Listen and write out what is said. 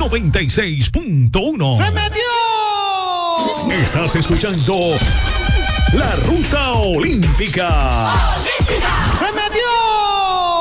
96.1. ¡Se metió! Estás escuchando La Ruta Olímpica. ¡Olímpica!